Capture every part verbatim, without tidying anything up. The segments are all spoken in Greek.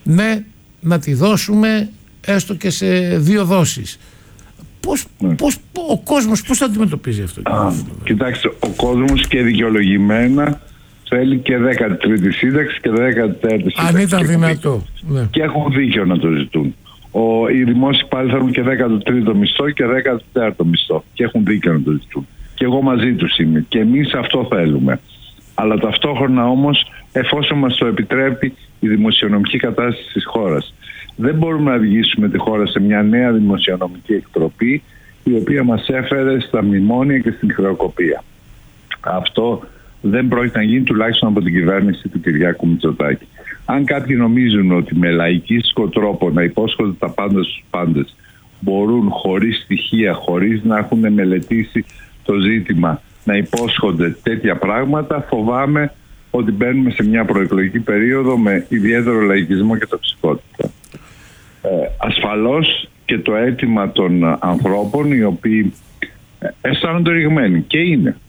ναι, να τη δώσουμε έστω και σε δύο δόσεις. Πώς, ναι. πώς, ο κόσμος πώς θα αντιμετωπίζει αυτό? Α, κοιτάξτε, ο κόσμος και δικαιολογημένα θέλει και δέκατη τρίτη σύνταξη και δέκατη τέταρτη σύνταξη. Αν ήταν δυνατό. Ναι. Και έχουν δίκιο να το ζητούν. Ο, οι δημόσιοι πάλι θέλουν και δέκατο τρίτο μισθό και δέκατο τέταρτο μισθό. Και έχουν δίκιο να το ζητούν. Και εγώ μαζί τους είμαι. Και εμείς αυτό θέλουμε. Αλλά ταυτόχρονα όμως, εφόσον μας το επιτρέπει η δημοσιονομική κατάσταση της χώρας, δεν μπορούμε να οδηγήσουμε τη χώρα σε μια νέα δημοσιονομική εκτροπή, η οποία μας έφερε στα μνημόνια και στην χρεοκοπία. Αυτό δεν πρόκειται να γίνει, τουλάχιστον από την κυβέρνηση του Κυριάκου Μητσοτάκη. Αν κάποιοι νομίζουν ότι με λαϊκίστικο τρόπο να υπόσχονται τα πάντα στους πάντες μπορούν χωρίς στοιχεία, χωρίς να έχουν μελετήσει το ζήτημα, να υπόσχονται τέτοια πράγματα, φοβάμαι ότι μπαίνουμε σε μια προεκλογική περίοδο με ιδιαίτερο λαϊκισμό και τοξικότητα. Ε, ασφαλώς και το αίτημα των ανθρώπων, οι οποίοι αισθάνονται ρηγμένοι, και είναι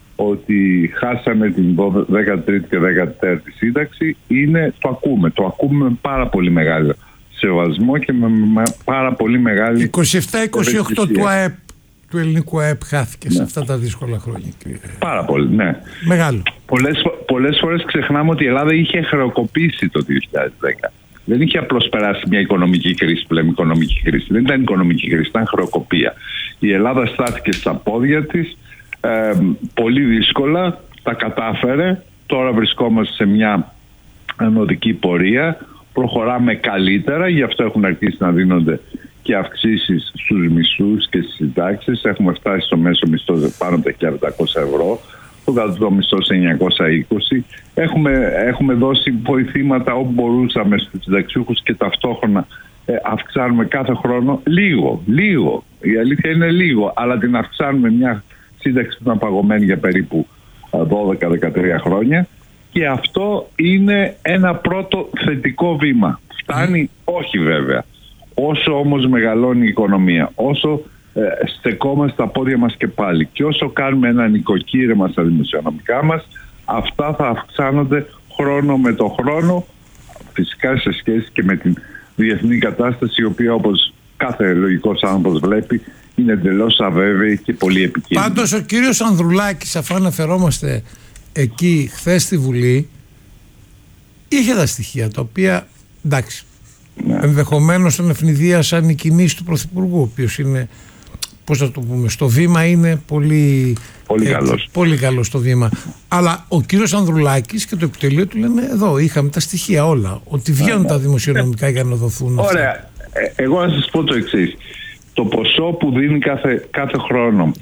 ότι χάσανε την δέκατη τρίτη και δέκατη τέταρτη σύνταξη, είναι, το ακούμε. Το ακούμε με πάρα πολύ μεγάλο σεβασμό και με, με πάρα πολύ μεγάλη... είκοσι επτά είκοσι οκτώ του ΑΕΠ, του ελληνικού ΑΕΠ χάθηκε, ναι, σε αυτά τα δύσκολα χρόνια. Πάρα πολύ, ναι. Μεγάλο. Πολλές, πολλές φορές ξεχνάμε ότι η Ελλάδα είχε χρεοκοπήσει το δύο χιλιάδες δέκα. Δεν είχε απλώς περάσει μια οικονομική κρίση, που λέμε οικονομική κρίση. Δεν ήταν οικονομική κρίση, ήταν χρεοκοπία. Η Ελλάδα στάθηκε στα πόδια της, ε, πολύ δύσκολα, τα κατάφερε. Τώρα βρισκόμαστε σε μια ανωδική πορεία. Προχωράμε καλύτερα, γι' αυτό έχουν αρχίσει να δίνονται και αυξήσεις στους μισθούς και στις συντάξεις. Έχουμε φτάσει στο μέσο μισθό πάνω από τα χίλια πεντακόσια ευρώ, το κατώτατο μισθό σε εννιακόσια είκοσι. Έχουμε, έχουμε δώσει βοηθήματα όπου μπορούσαμε στους συνταξιούχους και ταυτόχρονα ε, αυξάνουμε κάθε χρόνο λίγο, λίγο. Η αλήθεια είναι λίγο, αλλά την αυξάνουμε, μια σύνταξη που ήταν παγωμένη για περίπου δώδεκα με δεκατρία χρόνια, και αυτό είναι ένα πρώτο θετικό βήμα. Φτάνει? Όχι βέβαια. Όσο όμως μεγαλώνει η οικονομία, όσο ε, στεκόμαστε στα πόδια μας και πάλι, και όσο κάνουμε ένα νοικοκύρεμα στα δημοσιονομικά μας, αυτά θα αυξάνονται χρόνο με το χρόνο, φυσικά σε σχέση και με την διεθνή κατάσταση, η οποία, όπως κάθε λογικός άνθρωπος βλέπει, είναι εντελώς αβέβαιη και πολύ επικίνδυνη. Πάντως ο κύριος Ανδρουλάκης, αφού αναφερόμαστε εκεί χθες στη Βουλή, είχε τα στοιχεία τα οποία, εντάξει, ναι, ενδεχομένως τον ευνηδίασαν οι κινήσεις του Πρωθυπουργού, ο οποίος είναι, πώς θα το πούμε, στο βήμα είναι πολύ, πολύ, έτσι, καλός. πολύ καλός στο βήμα. Αλλά ο κύριος Ανδρουλάκης και το επιτελείο του λένε, εδώ είχαμε τα στοιχεία όλα, ότι βγαίνουν, ναι, τα δημοσιονομικά για να δοθούν. Ωραία. Ε, εγώ να σας πω το εξής. Το ποσό που δίνει κάθε, κάθε χρόνο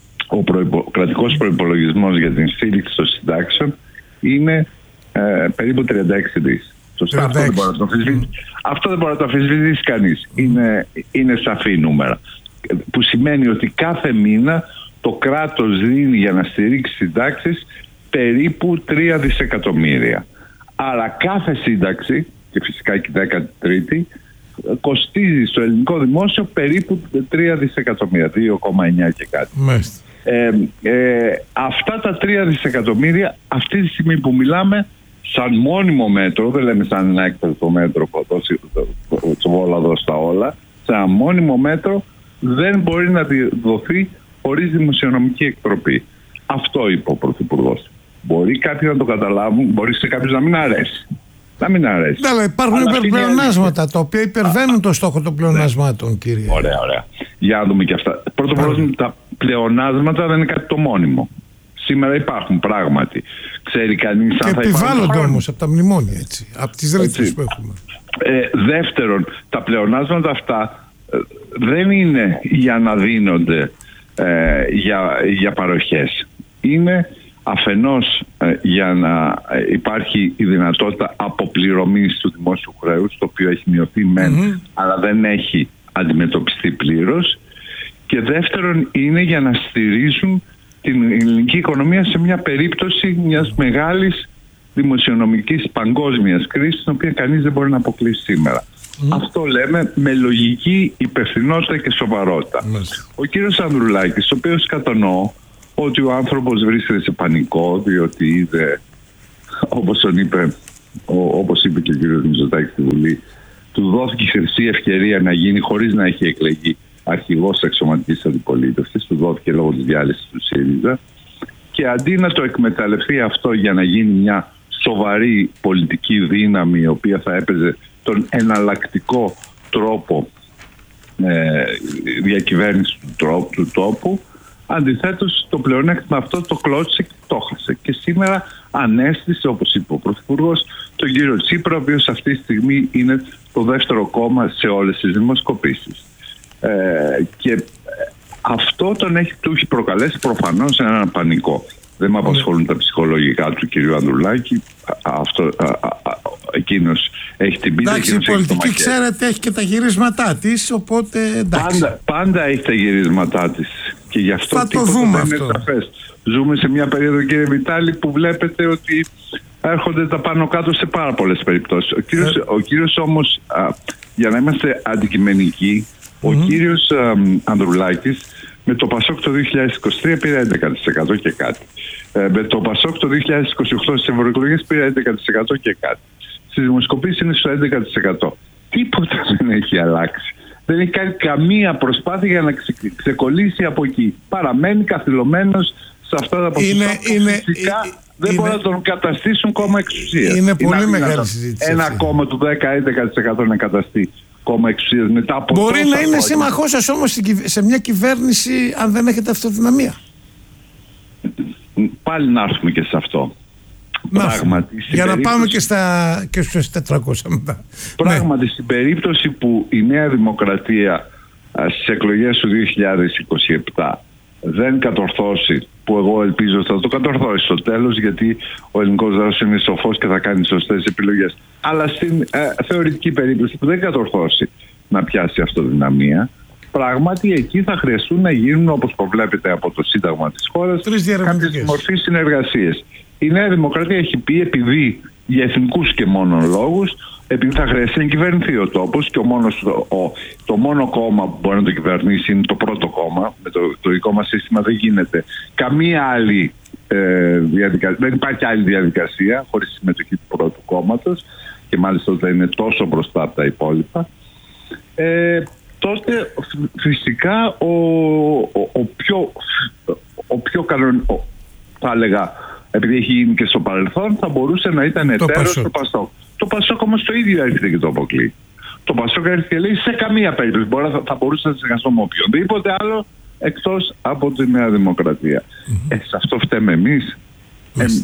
ο προϋπο, κρατικός προϋπολογισμός για την στήριξη των συντάξεων είναι ε, περίπου τριάντα έξι δις. Σωστά, αυτό δεν μπορεί να το αμφισβητήσει. Αυτό δεν μπορεί να το αμφισβητήσει κανείς. Είναι, είναι σαφή νούμερα. Που σημαίνει ότι κάθε μήνα το κράτος δίνει για να στηρίξει συντάξεις περίπου τρία δισεκατομμύρια. Άρα κάθε σύνταξη, και φυσικά και η δέκατη τρίτη, κοστίζει στο ελληνικό δημόσιο περίπου τρία δισεκατομμύρια, δύο κόμμα εννιά και κάτι. Ε, ε, αυτά τα τρία δισεκατομμύρια αυτή τη στιγμή που μιλάμε, σαν μόνιμο μέτρο, δεν λέμε σαν ένα έκτακτο μέτρο που θα δώσει όλα εδώ στα όλα, σαν μόνιμο μέτρο δεν μπορεί να δοθεί χωρίς δημοσιονομική εκτροπή. Αυτό είπε ο Πρωθυπουργός. Μπορεί κάποιοι να το καταλάβουν, μπορεί σε κάποιους να μην αρέσει. Να μην αρέσει. Ναι, αλλά υπάρχουν υπερπλεονάσματα τα οποία υπερβαίνουν το στόχο των πλεονασμάτων, ναι, κύριε. Ωραία, ωραία. Για να δούμε και αυτά. Πρώτο πρώτο, τα πλεονάσματα δεν είναι κάτι το μόνιμο. Σήμερα υπάρχουν πράγματι. Ξέρει κανείς αν θα υπάρχουν. Και επιβάλλονται όμως από τα μνημόνια, έτσι. Από τις ρήτρες που έχουμε. Ε, δεύτερον, τα πλεονάσματα αυτά ε, δεν είναι για να δίνονται ε, για, για παροχές. Είναι αφενός ε, για να υπάρχει η δυνατότητα αποπληρωμής του δημόσιου χρέους, το οποίο έχει μειωθεί μεν, mm-hmm. αλλά δεν έχει αντιμετωπιστεί πλήρως. Και δεύτερον είναι για να στηρίζουν την ελληνική οικονομία σε μια περίπτωση μιας μεγάλης δημοσιονομικής παγκόσμιας κρίσης, την οποία κανείς δεν μπορεί να αποκλείσει σήμερα. Mm. Αυτό λέμε με λογική υπευθυνότητα και σοβαρότητα. Mm. Ο κύριος Ανδρουλάκης, ο οποίος κατανοώ ότι ο άνθρωπος βρίσκεται σε πανικό, διότι είδε, όπως τον είπε όπως είπε και ο κ. Μητσοτάκης στη Βουλή, του δόθηκε η χρυσή ευκαιρία να γίνει χωρίς να έχει εκλεγεί αρχηγός αξιωματικής αντιπολίτευσης, του δόθηκε λόγω της διάλυσης του ΣΥΡΙΖΑ, και αντί να το εκμεταλλευτεί αυτό για να γίνει μια σοβαρή πολιτική δύναμη η οποία θα έπαιζε τον εναλλακτικό τρόπο ε, διακυβέρνηση του, τρόπου, του τόπου, αντιθέτως το πλεονέκτημα αυτό το κλώτσισε και το χάσε. Και σήμερα ανέστησε, όπως είπε ο Πρωθυπουργός, τον κύριο Τσίπρα, ο οποίος αυτή τη στιγμή είναι το δεύτερο κόμμα σε όλες τις δημοσκοπήσεις. Ε, και αυτό τον έχει, του έχει προκαλέσει προφανώς έναν πανικό. Δεν με απασχολούν τα ψυχολογικά του κυρίου Ανδρουλάκη. Αυτό, α, α, α, εκείνος έχει την πίτα. Εντάξει, η πολιτική, ξέρετε, έχει και τα γυρίσματά της, οπότε εντάξει. Πάντα, πάντα έχει τα γυρίσματά της. Και γι' αυτό θα το δούμε αυτό. Ζούμε σε μια περίοδο, κύριε Βιτάλη, που βλέπετε ότι έρχονται τα πάνω κάτω σε πάρα πολλές περιπτώσεις. Ο κύριος, ε... ο κύριος όμως, α, για να είμαστε αντικειμενικοί, mm-hmm. ο κύριος α, Ανδρουλάκης με το Πασόκ το δύο χιλιάδες είκοσι τρία πήρε έντεκα τοις εκατό και κάτι. Ε, με το Πασόκ το δύο χιλιάδες είκοσι οκτώ στις ευρωεκλογές πήρε έντεκα τοις εκατό και κάτι. Στις δημοσκοπήσεις είναι στο έντεκα τοις εκατό. Τίποτα δεν έχει αλλάξει. Δεν έχει κάνει καμία προσπάθεια για να ξε, ξεκολλήσει από εκεί. Παραμένει καθυλωμένος σε αυτά τα ποσοστά. Είναι, είναι, φυσικά είναι, δεν μπορούν να τον καταστήσουν κόμμα εξουσίας. Είναι πολύ είναι μεγάλη συζήτηση. Ένα αυτή. Κόμμα του δέκα με έντεκα τοις εκατό να καταστεί κόμμα εξουσίας μετά από. Μπορεί να είναι σύμμαχός σας όμως σε μια κυβέρνηση, αν δεν έχετε αυτοδυναμία. Πάλι να έρθουμε και σε αυτό. Πράγματι, για να πάμε και, στα, και στους τετρακόσια μετά. Πράγματι, ναι. Στην περίπτωση που η Νέα Δημοκρατία στις εκλογές του δύο χιλιάδες είκοσι επτά δεν κατορθώσει, που εγώ ελπίζω θα το κατορθώσει στο τέλος, γιατί ο ελληνικός λαός είναι σοφός και θα κάνει σωστές επιλογές, αλλά στην ε, θεωρητική περίπτωση που δεν κατορθώσει να πιάσει αυτοδυναμία, πράγματι εκεί θα χρειαστούν να γίνουν, όπως προβλέπεται από το Σύνταγμα της χώρας, κάποιες μορφές συνεργασίες. Η Νέα Δημοκρατία έχει πει, επειδή για εθνικούς και μόνον λόγους, επειδή θα χρειαστεί να κυβερνηθεί ο τόπος και ο μόνος, ο, το μόνο κόμμα που μπορεί να το κυβερνήσει είναι το πρώτο κόμμα. Με το, το δικό μας σύστημα δεν γίνεται καμία άλλη ε, διαδικασία, δεν υπάρχει άλλη διαδικασία χωρίς συμμετοχή του πρώτου κόμματος, και μάλιστα όταν είναι τόσο μπροστά από τα υπόλοιπα. Ε, τότε φυσικά ο, ο, ο πιο, ο πιο κανονικό, θα έλεγα, επειδή έχει γίνει και στο παρελθόν, θα μπορούσε να ήταν εταίρος στο Πασόκ. Το Πασόκ όμως το ίδιο έρχεται και το αποκλεί. Το Πασόκ έρχεται και λέει σε καμία περίπτωση μπορεί, θα, θα μπορούσε να συνεργαστώ με οποιονδήποτε άλλο εκτός από τη Νέα Δημοκρατία. Mm-hmm. Ε, σε αυτό φταίμε εμείς. Mm-hmm. Ε,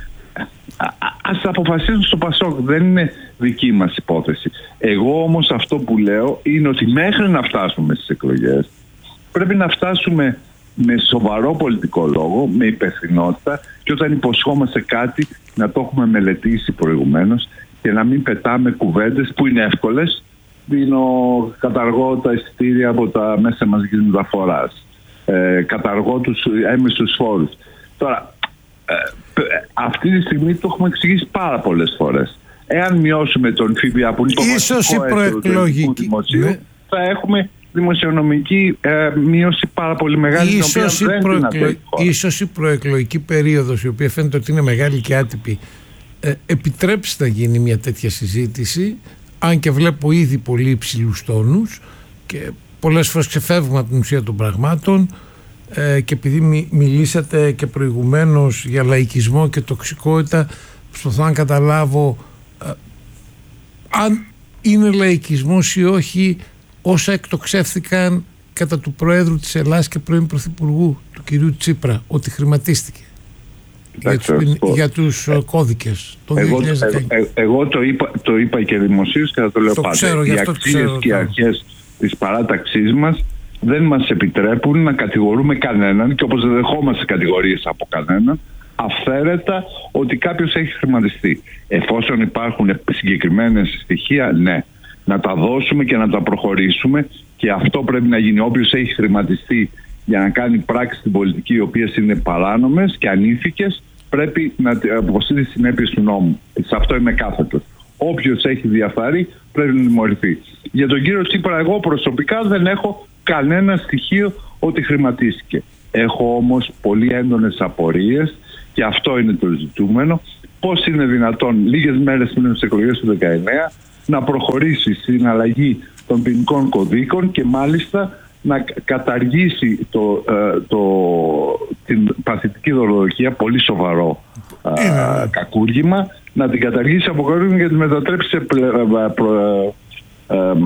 α, α, ας αποφασίσουν στο Πασόκ, δεν είναι δική μας υπόθεση. Εγώ όμως αυτό που λέω είναι ότι μέχρι να φτάσουμε στις εκλογές πρέπει να φτάσουμε με σοβαρό πολιτικό λόγο, με υπευθυνότητα, και όταν υποσχόμαστε κάτι να το έχουμε μελετήσει προηγουμένως και να μην πετάμε κουβέντες που είναι εύκολες. Δίνω, καταργώ τα εισιτήρια από τα μέσα μαζικής μεταφοράς, ε, καταργώ τους έμεσους φόρους. Τώρα, ε, αυτή τη στιγμή το έχουμε εξηγήσει πάρα πολλές φορές. Εάν μειώσουμε τον ΦΠΑ που είναι το βασικό έσοδο του ελληνικού δημοσίου, ναι, θα έχουμε δημοσιονομική ε, μείωση πάρα πολύ μεγάλη. Ίσως η, προεκλο... ίσως η προεκλογική περίοδος, η οποία φαίνεται ότι είναι μεγάλη και άτυπη, ε, επιτρέψει να γίνει μια τέτοια συζήτηση, αν και βλέπω ήδη πολύ υψηλούς τόνους και πολλές φορές ξεφεύγουμε από την ουσία των πραγμάτων, ε, και επειδή μι, μιλήσατε και προηγουμένως για λαϊκισμό και τοξικότητα, προσπαθώ να καταλάβω ε, αν είναι λαϊκισμός ή όχι όσα εκτοξεύθηκαν κατά του Προέδρου της Ελλάδας και πρώην Πρωθυπουργού του κυρίου Τσίπρα, ότι χρηματίστηκε. Κοιτάξτε, για τους, για τους ε, κώδικες το εγώ, ε, ε, εγώ το είπα, το είπα και δημοσίως και θα το λέω το πάντα. Ξέρω, οι αξίες και οι αρχές της παράταξής μας δεν μας επιτρέπουν να κατηγορούμε κανέναν, και όπως δεν δεχόμαστε κατηγορίες από κανέναν, αυθαίρετα ότι κάποιος έχει χρηματιστεί. Εφόσον υπάρχουν συγκεκριμένες στοιχεία, ναι, να τα δώσουμε και να τα προχωρήσουμε, και αυτό πρέπει να γίνει. Όποιος έχει χρηματιστεί για να κάνει πράξεις στην πολιτική οι οποίες είναι παράνομες και ανήθικες, πρέπει να αποφασίσει τις συνέπειες του νόμου. Σε αυτό είμαι κάθετος. Όποιος έχει διαφθαρεί πρέπει να τιμωρηθεί. Για τον κύριο Τσίπρα, εγώ προσωπικά δεν έχω κανένα στοιχείο ότι χρηματίστηκε. Έχω όμως πολύ έντονες απορίες, και αυτό είναι το ζητούμενο, πώς είναι δυνατόν λίγες μέρες πριν τις εκλογές του δεκαεννέα να προχωρήσει στην αλλαγή των ποινικών κωδίκων και μάλιστα να καταργήσει το, ε, το, την παθητική δωροδοκία, πολύ σοβαρό ε, κακούργημα, να την καταργήσει από κακούργημα και τη μετατρέψει σε, πλε, προ, ε, ε,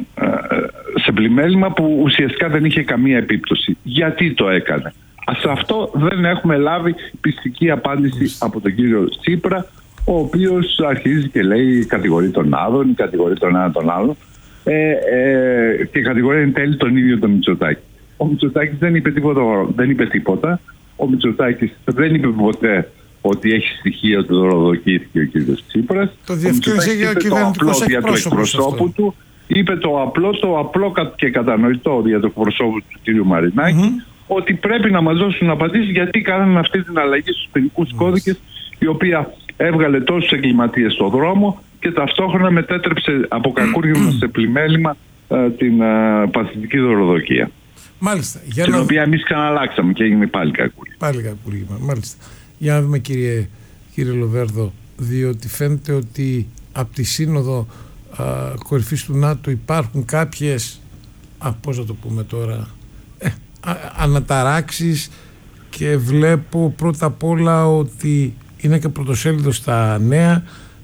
σε πλημέλημα που ουσιαστικά δεν είχε καμία επίπτωση. Γιατί το έκανε? Σε αυτό δεν έχουμε λάβει πιστική απάντηση από τον κύριο Τσίπρα, ο οποίος αρχίζει και λέει κατηγορεί τον άλλον, κατηγορεί τον ένα τον άλλον ε, ε, και κατηγορεί εν τέλει τον ίδιο τον Μητσοτάκη. Ο Μητσοτάκης δεν είπε τίποτα, δεν είπε τίποτα. Ο Μητσοτάκης δεν είπε ποτέ ότι έχει στοιχεία ότι δωροδοκήθηκε ο κύριος Τσίπρας. Το διευκρίνησε για ο κυβερνητικός εκπροσώπου του. Είπε το απλό, το απλό και κατανοητό για το εκπροσώπου του κύριου Μαρινάκη, mm-hmm. ότι πρέπει να μας δώσουν απαντήσεις γιατί κάνανε αυτή την αλλαγή στους ποινικούς mm-hmm. κώδικες, η οποία έβγαλε τόσους εγκληματίες στον δρόμο και ταυτόχρονα μετέτρεψε από κακούργημα σε πλημέλημα ε, την ε, παθητική δωροδοκία. Μάλιστα. Για την να... οποία εμείς ξαναλλάξαμε και έγινε πάλι κακούργημα. Πάλι κακούργημα, μάλιστα. Για να δούμε, κύριε, κύριε Λοβέρδο, διότι φαίνεται ότι από τη σύνοδο α, κορυφής του ΝΑΤΟ υπάρχουν κάποιες, α, πώς να το πούμε τώρα, ε, α, αναταράξεις, και βλέπω πρώτα απ' όλα ότι είναι και πρωτοσέλιδο στα νέα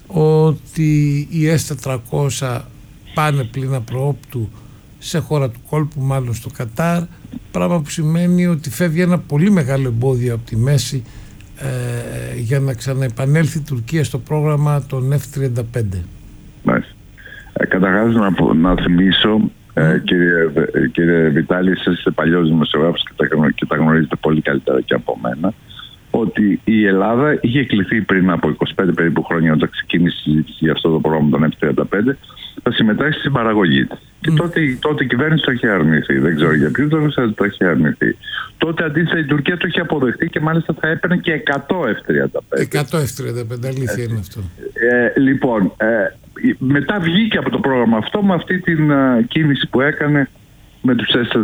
ότι οι ες τετρακόσια πάνε πλήνα προόπτου σε χώρα του κόλπου, μάλλον στο Κατάρ, πράγμα που σημαίνει ότι φεύγει ένα πολύ μεγάλο εμπόδιο από τη μέση ε, για να ξαναεπανέλθει η Τουρκία στο πρόγραμμα των εφ τριάντα πέντε. Μάλιστα. Ε, καταρχάς να, να θυμίσω ε, κύριε, κύριε Βιτάλη, εσείς είστε παλιός δημοσιογράφος και τα, και τα γνωρίζετε πολύ καλύτερα και από μένα, ότι η Ελλάδα είχε κληθεί πριν από είκοσι πέντε περίπου χρόνια, όταν ξεκίνησε η συζήτηση για αυτό το πρόγραμμα των εφ τριάντα πέντε, θα συμμετάσχει στην παραγωγή της. Mm. Και τότε, τότε η κυβέρνηση το είχε αρνηθεί. Δεν ξέρω για ποιους λόγους το είχε αρνηθεί. Τότε αντίθετα η Τουρκία το είχε αποδεχτεί και μάλιστα θα έπαιρνε και εκατό εφ τριάντα πέντε. εκατό εφ τριάντα πέντε, αλήθεια είναι αυτό. Ε, λοιπόν, ε, μετά βγήκε από το πρόγραμμα αυτό με αυτή την uh, κίνηση που έκανε με τους ες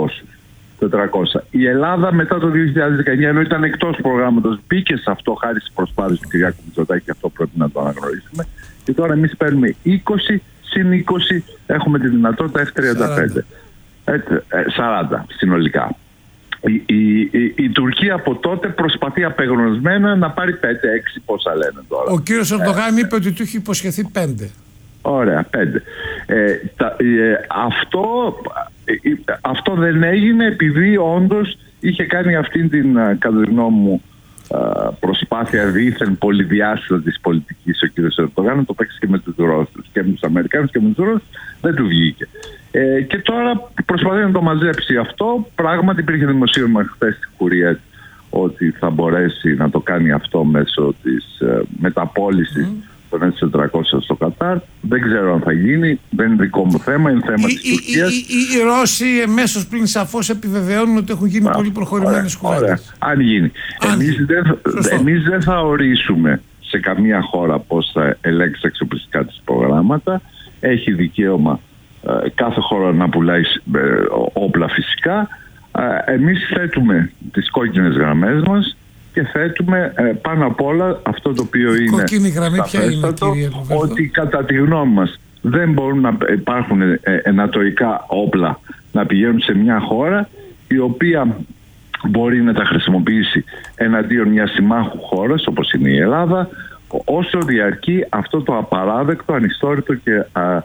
τετρακόσια. Η Ελλάδα μετά το δύο χιλιάδες δεκαεννιά, ενώ ήταν εκτός προγράμματος, μπήκε σε αυτό χάρη στις προσπάθειες του Κυριάκου Μητσοτάκη, και αυτό πρέπει να το αναγνωρίσουμε. Και τώρα εμείς παίρνουμε είκοσι συν είκοσι, έχουμε τη δυνατότητα εφ τριάντα πέντε. Έτσι, σαράντα συνολικά. Η, η, η, η Τουρκία από τότε προσπαθεί απεγνωσμένα να πάρει πέντε έξι, πόσα λένε τώρα. Ο κύριος Ερντογάν ε, είπε ότι του είχε υποσχεθεί πέντε. Ωραία, πέντε. Ε, τα, ε, αυτό, ε, αυτό δεν έγινε επειδή όντως είχε κάνει αυτήν την, κατά τη γνώμη μου, προσπάθεια δίθεν πολυδιάστατα της πολιτικής ο κ. Ερντογάν, το παίξει και με τους Ρώσους και με τους Αμερικάνους και με τους Ρώσους, δεν του βγήκε. Ε, και τώρα προσπαθεί να το μαζέψει αυτό. Πράγματι υπήρχε δημοσίευμα χθες στην Κουρία ότι θα μπορέσει να το κάνει αυτό μέσω της ε, μεταπώλησης mm. των ες τετρακόσια στο Κατάρ. Δεν ξέρω αν θα γίνει, δεν είναι δικό μου θέμα, είναι θέμα της Τουρκίας. Οι, οι, οι, οι Ρώσοι εμέσως πλην σαφώς επιβεβαιώνουν ότι έχουν γίνει Α, πολύ προχωρημένες κουβέντες. Αν γίνει. Αν εμείς, δεν, εμείς δεν θα ορίσουμε σε καμία χώρα πώς θα ελέγξει εξοπλιστικά τις προγράμματα. Έχει δικαίωμα ε, κάθε χώρα να πουλάει ε, όπλα φυσικά. Ε, εμείς θέτουμε τις κόκκινες γραμμές μας και θέτουμε ε, πάνω απ' όλα αυτό το οποίο η είναι σαφέστατο, ότι κατά τη γνώμη μας δεν μπορούν να υπάρχουν ε, ενατοϊκά όπλα να πηγαίνουν σε μια χώρα η οποία μπορεί να τα χρησιμοποιήσει εναντίον μιας συμμάχου χώρας όπως είναι η Ελλάδα, όσο διαρκεί αυτό το απαράδεκτο, ανιστόρητο και α, α,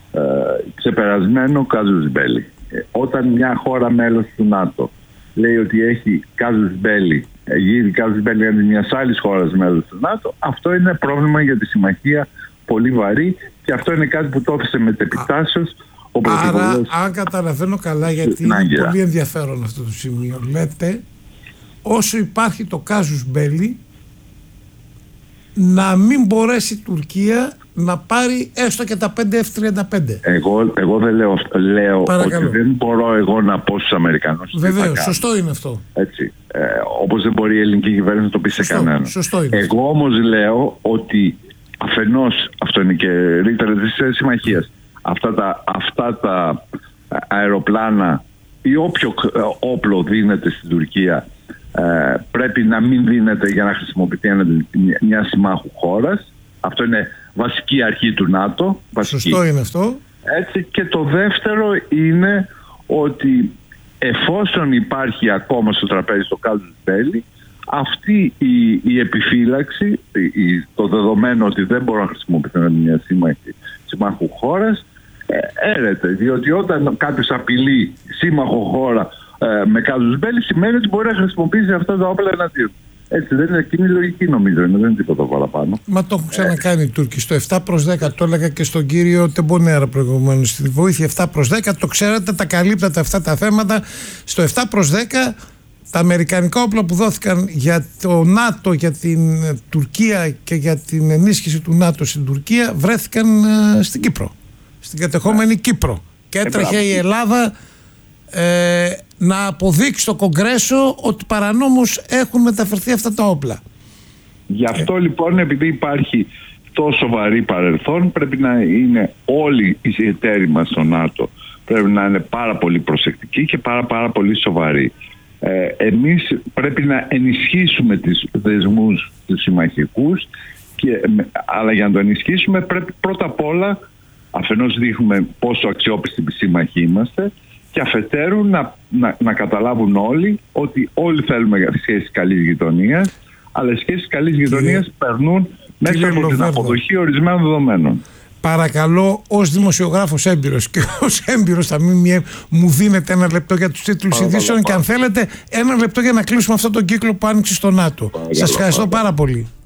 ξεπερασμένο κάζους μπέλι. Ε, όταν μια χώρα μέλος του ΝΑΤΟ λέει ότι έχει κάζους μπέλι, γίνει κάζους μπέλι αντί μιας άλλης χώρας μέλος του ΝΑΤΟ, αυτό είναι πρόβλημα για τη συμμαχία πολύ βαρύ και αυτό είναι κάτι που το έφεσε μετεπιτάσεως ο πρωθυπουργός. Άρα, αν καταλαβαίνω καλά, γιατί είναι Άγκυρα. πολύ ενδιαφέρον αυτό το σημείο, λέτε όσο υπάρχει το κάζους μπέλι να μην μπορέσει η Τουρκία να πάρει έστω και τα πέντε εφ τριάντα πέντε. Εγώ, εγώ δεν λέω, λέω ότι δεν μπορώ εγώ να πω στους Αμερικανούς. Βεβαίως, σωστό είναι αυτό. Έτσι, ε, όπως δεν μπορεί η ελληνική κυβέρνηση να το πει σωστό, σε κανέναν. Σωστό είναι. Εγώ όμως λέω ότι αφενός, αυτό είναι και ρήτρα της συμμαχίας, αυτά τα, αυτά τα αεροπλάνα ή όποιο όπλο δίνεται στην Τουρκία ε, πρέπει να μην δίνεται για να χρησιμοποιηθεί έναντι μια συμμάχου χώρας. Αυτό είναι βασική αρχή του ΝΑΤΟ. Βασική. Σωστό είναι αυτό. Έτσι, και το δεύτερο είναι ότι εφόσον υπάρχει ακόμα στο τραπέζι το casus belli, αυτή η, η επιφύλαξη, η, το δεδομένο ότι δεν μπορώ να χρησιμοποιηθεί μια συμμάχου χώρας, ε, έρεται. Διότι όταν κάποιος απειλεί σύμμαχο χώρα ε, με casus belli, σημαίνει ότι μπορεί να χρησιμοποιήσει αυτά τα όπλα εναντίον. Έτσι δεν είναι, εκείνη η λογική νομίζω, είναι, δεν είναι τίποτα παραπάνω. Μα το έχουν ξανακάνει οι Τούρκοι. Στο επτά προς δέκα, το έλεγα και στον κύριο Τεμπονέρα προηγουμένως. Στη βοήθεια επτά προς δέκα, το ξέρετε, τα καλύπτατε αυτά τα θέματα. Στο επτά προς δέκα, τα αμερικανικά όπλα που δόθηκαν για το ΝΑΤΟ, για την Τουρκία και για την ενίσχυση του ΝΑΤΟ στην Τουρκία, βρέθηκαν ε, στην Κύπρο. Στην κατεχόμενη Κύπρο. Και έτρεχε η Ελλάδα ε, να αποδείξει στο Κογκρέσο ότι παρανόμως έχουν μεταφερθεί αυτά τα όπλα. Γι' αυτό ε. λοιπόν, επειδή υπάρχει τόσο βαρύ παρελθόν, πρέπει να είναι όλοι οι εταίροι μας στο ΝΑΤΟ, πρέπει να είναι πάρα πολύ προσεκτικοί και πάρα πάρα πολύ σοβαροί. Ε, εμείς πρέπει να ενισχύσουμε τις δεσμούς τους συμμαχικούς, και, αλλά για να το ενισχύσουμε πρέπει πρώτα απ' όλα αφενός δείχνουμε πόσο αξιόπιστοι σύμμαχοι είμαστε, και αφετέρου να, να, να καταλάβουν όλοι ότι όλοι θέλουμε σχέσεις καλής γειτονίας, αλλά οι σχέσεις καλής γειτονίας περνούν μέσα από την αποδοχή ορισμένων δεδομένων. Παρακαλώ, ως δημοσιογράφος έμπειρος και ως έμπειρος θα μην μου δίνετε ένα λεπτό για τους τίτλους ειδήσεων και αν θέλετε ένα λεπτό για να κλείσουμε αυτόν τον κύκλο που άνοιξε στο ΝΑΤΟ. Σας ευχαριστώ πάρα πολύ.